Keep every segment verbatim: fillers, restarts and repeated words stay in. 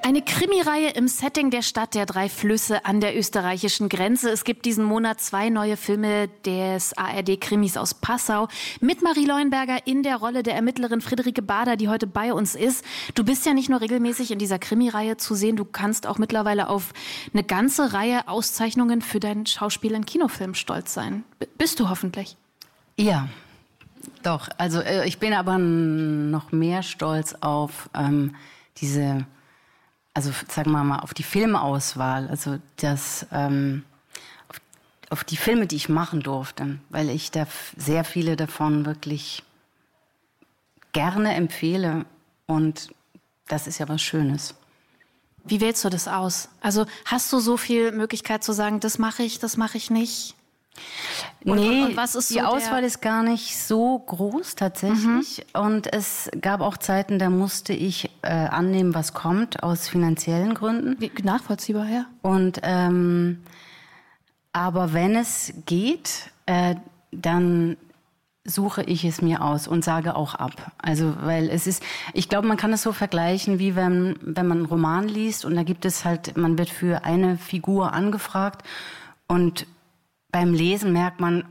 Eine Krimireihe im Setting der Stadt der drei Flüsse an der österreichischen Grenze. Es gibt diesen Monat zwei neue Filme des A R D-Krimis aus Passau mit Marie Leuenberger in der Rolle der Ermittlerin Friederike Bader, die heute bei uns ist. Du bist ja nicht nur regelmäßig in dieser Krimireihe zu sehen, du kannst auch mittlerweile auf eine ganze Reihe Auszeichnungen für dein Schauspiel in Kinofilmen stolz sein. B- bist du hoffentlich? Ja, doch. Also äh, ich bin aber noch mehr stolz auf ähm, diese... Also sagen wir mal, auf die Filmauswahl, also das, ähm, auf, auf die Filme, die ich machen durfte, weil ich da sehr viele davon wirklich gerne empfehle und das ist ja was Schönes. Wie wählst du das aus? Also hast du so viel Möglichkeit zu sagen, das mache ich, das mache ich nicht? Und, nee, und, und was ist so die Auswahl ist gar nicht so groß tatsächlich. Mhm. Und es gab auch Zeiten, da musste ich äh, annehmen, was kommt, aus finanziellen Gründen. Wie, nachvollziehbar, ja. Und ähm, aber wenn es geht, äh, dann suche ich es mir aus und sage auch ab. Also weil es ist, ich glaube, man kann es so vergleichen, wie wenn wenn man einen Roman liest und da gibt es halt, man wird für eine Figur angefragt und beim Lesen merkt man,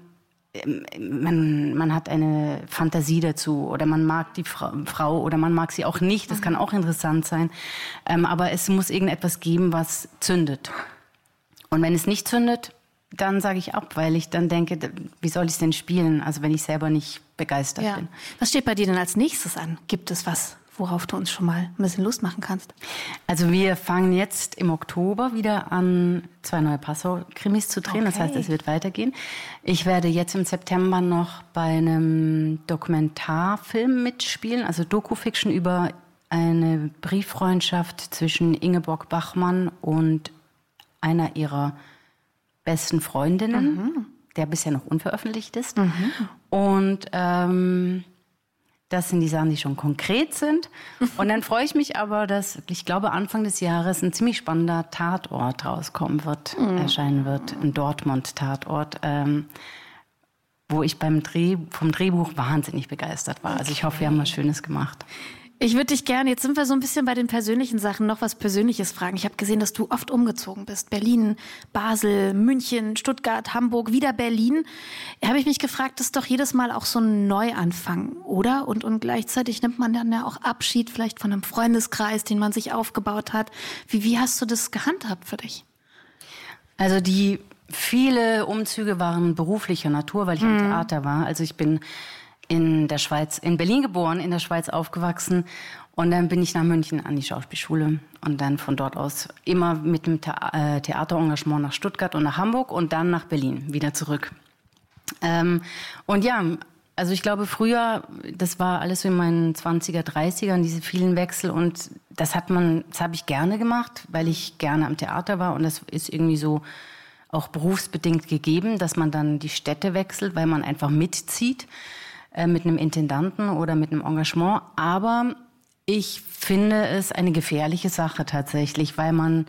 man, man hat eine Fantasie dazu oder man mag die Fra- Frau oder man mag sie auch nicht. Das kann auch interessant sein. Ähm, aber es muss irgendetwas geben, was zündet. Und wenn es nicht zündet, dann sage ich ab, weil ich dann denke, wie soll ich es denn spielen? Also wenn ich selber nicht begeistert ja. bin. Was steht bei dir denn als nächstes an? Gibt es was, worauf du uns schon mal ein bisschen Lust machen kannst? Also wir fangen jetzt im Oktober wieder an, zwei neue Passau-Krimis zu drehen. Okay. Das heißt, es wird weitergehen. Ich werde jetzt im September noch bei einem Dokumentarfilm mitspielen, also Doku-Fiction über eine Brieffreundschaft zwischen Ingeborg Bachmann und einer ihrer besten Freundinnen, mhm. der bisher noch unveröffentlicht ist. Mhm. Und ähm, das sind die Sachen, die schon konkret sind. Und dann freue ich mich aber, dass, ich glaube, Anfang des Jahres ein ziemlich spannender Tatort rauskommen wird, mhm. erscheinen wird, ein Dortmund-Tatort, ähm, wo ich beim Dreh, vom Drehbuch wahnsinnig begeistert war. Okay. Also ich hoffe, wir haben was Schönes gemacht. Ich würde dich gerne, jetzt sind wir so ein bisschen bei den persönlichen Sachen, noch was Persönliches fragen. Ich habe gesehen, dass du oft umgezogen bist. Berlin, Basel, München, Stuttgart, Hamburg, wieder Berlin. Da habe ich mich gefragt, das ist doch jedes Mal auch so ein Neuanfang, oder? Und, und gleichzeitig nimmt man dann ja auch Abschied vielleicht von einem Freundeskreis, den man sich aufgebaut hat. Wie, wie hast du das gehandhabt für dich? Also die viele Umzüge waren beruflicher Natur, weil ich hm. am Theater war. Also ich bin in der Schweiz, in Berlin geboren, in der Schweiz aufgewachsen und dann bin ich nach München an die Schauspielschule und dann von dort aus immer mit dem Thea- äh, Theaterengagement nach Stuttgart und nach Hamburg und dann nach Berlin wieder zurück. Ähm, und ja, also ich glaube früher, das war alles so in meinen zwanziger, dreißigern, diese vielen Wechsel und das hat man, das habe ich gerne gemacht, weil ich gerne am Theater war und das ist irgendwie so auch berufsbedingt gegeben, dass man dann die Städte wechselt, weil man einfach mitzieht mit einem Intendanten oder mit einem Engagement. Aber ich finde es eine gefährliche Sache tatsächlich, weil man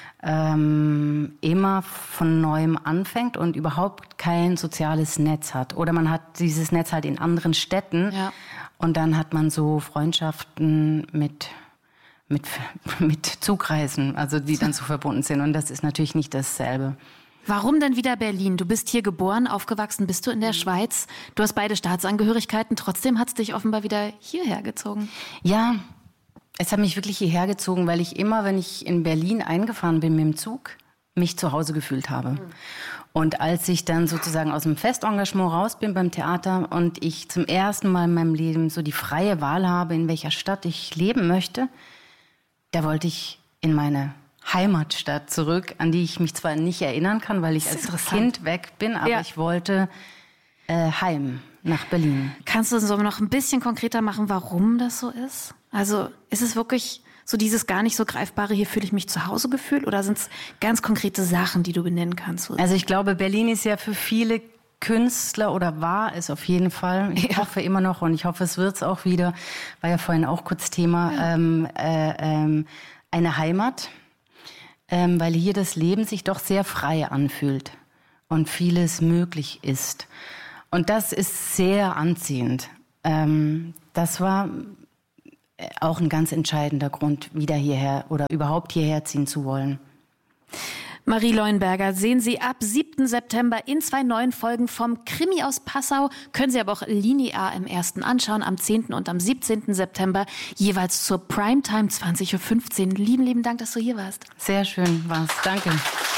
ähm, immer von Neuem anfängt und überhaupt kein soziales Netz hat. Oder man hat dieses Netz halt in anderen Städten ja. und dann hat man so Freundschaften mit, mit, mit Zugreisen, also die dann so verbunden sind. Und das ist natürlich nicht dasselbe. Warum denn wieder Berlin? Du bist hier geboren, aufgewachsen bist du in der Schweiz. Du hast beide Staatsangehörigkeiten. Trotzdem hat es dich offenbar wieder hierher gezogen. Ja, es hat mich wirklich hierher gezogen, weil ich immer, wenn ich in Berlin eingefahren bin mit dem Zug, mich zu Hause gefühlt habe. Mhm. Und als ich dann sozusagen aus dem Festengagement raus bin beim Theater und ich zum ersten Mal in meinem Leben so die freie Wahl habe, in welcher Stadt ich leben möchte, da wollte ich in meine Heimatstadt zurück, an die ich mich zwar nicht erinnern kann, weil ich als Kind weg bin, aber ja. ich wollte äh, heim nach Berlin. Kannst du so noch ein bisschen konkreter machen, warum das so ist? Also ist es wirklich so dieses gar nicht so greifbare, hier fühle ich mich zu Hause Gefühl, oder sind es ganz konkrete Sachen, die du benennen kannst? Also ich glaube, Berlin ist ja für viele Künstler oder war es auf jeden Fall. Ich ja. hoffe immer noch und ich hoffe, es wird es auch wieder, war ja vorhin auch kurz Thema, ja. ähm, äh, ähm, eine Heimat. Ähm, weil hier das Leben sich doch sehr frei anfühlt und vieles möglich ist. Und das ist sehr anziehend. Ähm, das war auch ein ganz entscheidender Grund, wieder hierher oder überhaupt hierher ziehen zu wollen. Marie Leuenberger sehen Sie ab siebten September in zwei neuen Folgen vom Krimi aus Passau. Können Sie aber auch linear im ersten anschauen, am zehnten und am siebzehnten September, jeweils zur Primetime zwanzig Uhr fünfzehn. Lieben, lieben Dank, dass du hier warst. Sehr schön war's. Danke.